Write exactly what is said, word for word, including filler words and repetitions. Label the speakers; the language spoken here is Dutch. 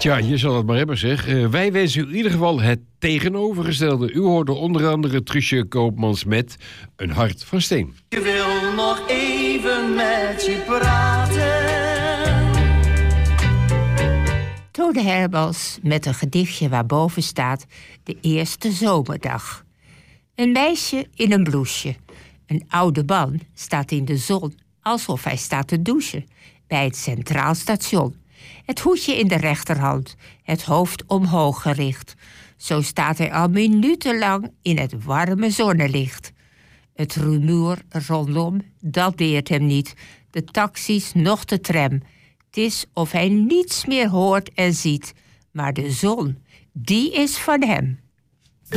Speaker 1: Tja, je zal het maar hebben zeg. Uh, wij wensen u in ieder geval het tegenovergestelde. U hoorde onder andere Truusje Koopmans met Een hart van steen.
Speaker 2: Ik wil nog even met je praten.
Speaker 3: Tode Hermans met een gedichtje waarboven staat de eerste zomerdag. Een meisje in een blouseje. Een oude man staat in de zon alsof hij staat te douchen bij het Centraal Station. Het hoedje in de rechterhand, het hoofd omhoog gericht. Zo staat hij al minutenlang in het warme zonnelicht. Het rumoer rondom, dat deert hem niet. De taxis, nog de tram. Het is of hij niets meer hoort en ziet. Maar de zon, die is van hem.